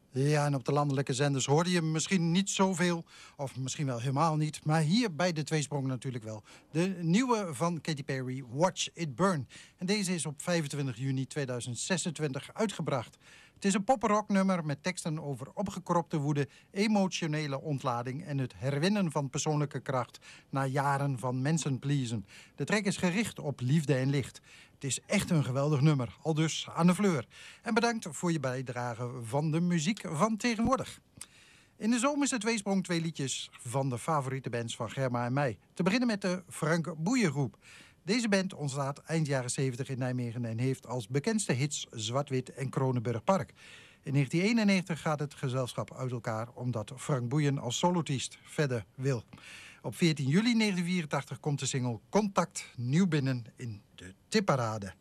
Ja, en op de landelijke zenders hoorde je misschien niet zoveel, of misschien wel helemaal niet, maar hier bij de Tweesprong natuurlijk wel. De nieuwe van Katy Perry, Watch It Burn. En deze is op 25 juni 2026 uitgebracht. Het is een poprocknummer met teksten over opgekropte woede, emotionele ontlading en het herwinnen van persoonlijke kracht na jaren van mensenpleasen. De track is gericht op liefde en licht. Het is echt een geweldig nummer, aldus Anne Fleur. En bedankt voor je bijdrage van de muziek van tegenwoordig. In de zomer is het Tweesprong 2 liedjes van de favoriete bands van Germa en mij. Te beginnen met de Frank Boeien Groep. Deze band ontstaat eind jaren 70 in Nijmegen en heeft als bekendste hits Zwart-Wit en Kronenburg Park. In 1991 gaat het gezelschap uit elkaar omdat Frank Boeien als solotiest verder wil. Op 14 juli 1984 komt de single Contact nieuw binnen in de tipparade.